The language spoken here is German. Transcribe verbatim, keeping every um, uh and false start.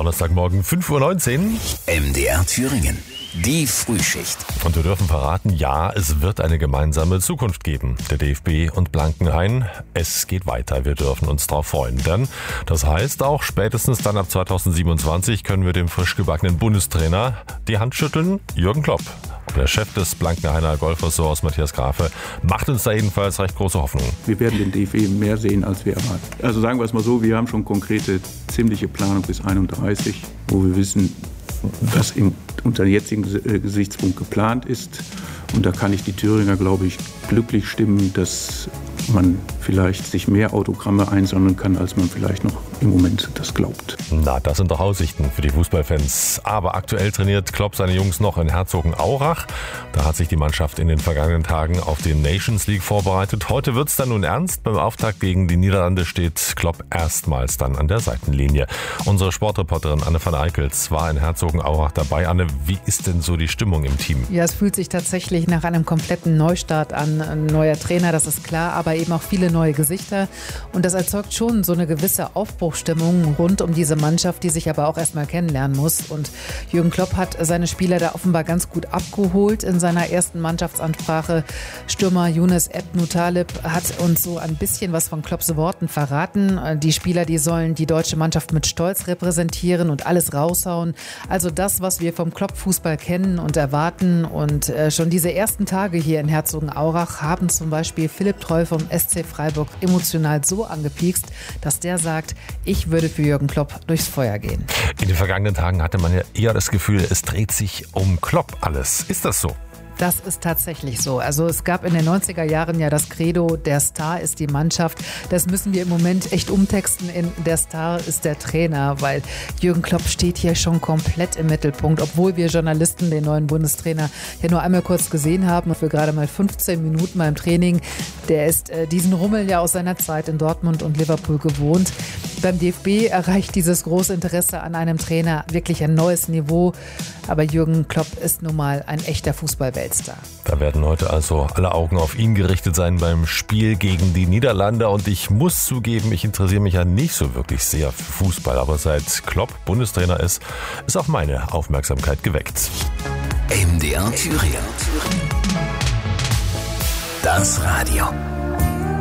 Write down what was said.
Donnerstagmorgen fünf Uhr neunzehn. M D R Thüringen. Die Frühschicht. Und wir dürfen verraten, ja, es wird eine gemeinsame Zukunft geben. Der D F B und Blankenhain. Es geht weiter. Wir dürfen uns darauf freuen. Denn das heißt auch, spätestens dann ab zweitausendsiebenundzwanzig können wir dem frisch gebackenen Bundestrainer die Hand schütteln. Jürgen Klopp, der Chef des Blankenhainer Golfressorts, Matthias Grafe, macht uns da jedenfalls recht große Hoffnung. Wir werden den D F B mehr sehen, als wir erwarten. Also sagen wir es mal so, wir haben schon konkrete, ziemliche Planung bis einunddreißig, wo wir wissen, was im, unter jetzigen Gesichtspunkt geplant ist. Und da kann ich die Thüringer, glaube ich, glücklich stimmen, dass man vielleicht sich mehr Autogramme einsammeln kann, als man vielleicht noch im Moment das glaubt. Na, das sind doch Aussichten für die Fußballfans. Aber aktuell trainiert Klopp seine Jungs noch in Herzogenaurach. Da hat sich die Mannschaft in den vergangenen Tagen auf den Nations League vorbereitet. Heute wird's dann nun ernst. Beim Auftakt gegen die Niederlande steht Klopp erstmals dann an der Seitenlinie. Unsere Sportreporterin Anne van Eickels war in Herzogenaurach dabei. Anne, wie ist denn so die Stimmung im Team? Ja, es fühlt sich tatsächlich nach einem kompletten Neustart an. Ein neuer Trainer, das ist klar, aber eben auch viele neue Gesichter. Und das erzeugt schon so eine gewisse Aufbruchsstimmung rund um diese Mannschaft, die sich aber auch erstmal kennenlernen muss. Und Jürgen Klopp hat seine Spieler da offenbar ganz gut abgeholt in seiner ersten Mannschaftsansprache. Stürmer Younes Ebn-Taleb hat uns so ein bisschen was von Klopps Worten verraten. Die Spieler, die sollen die deutsche Mannschaft mit Stolz repräsentieren und alles raushauen. Also das, was wir vom Klopp-Fußball kennen und erwarten. Und äh, schon diese ersten Tage hier in Herzogenaurach haben zum Beispiel Philipp Treul vom S C Freiburg emotional so angepiekst, dass der sagt, ich würde für Jürgen Klopp durchs Feuer gehen. In den vergangenen Tagen hatte man ja eher das Gefühl, es dreht sich um Klopp alles. Ist das so? Das ist tatsächlich so. Also es gab in den neunziger Jahren ja das Credo, der Star ist die Mannschaft. Das müssen wir im Moment echt umtexten in der Star ist der Trainer, weil Jürgen Klopp steht hier schon komplett im Mittelpunkt, obwohl wir Journalisten den neuen Bundestrainer ja nur einmal kurz gesehen haben und für gerade mal fünfzehn Minuten beim Training. Der ist äh, diesen Rummel ja aus seiner Zeit in Dortmund und Liverpool gewohnt. Beim D F B erreicht dieses große Interesse an einem Trainer wirklich ein neues Niveau. Aber Jürgen Klopp ist nun mal ein echter Fußballweltstar. Da werden heute also alle Augen auf ihn gerichtet sein beim Spiel gegen die Niederlande. Und ich muss zugeben, ich interessiere mich ja nicht so wirklich sehr für Fußball. Aber seit Klopp Bundestrainer ist, ist auch meine Aufmerksamkeit geweckt. M D R Thüringen. Das Radio.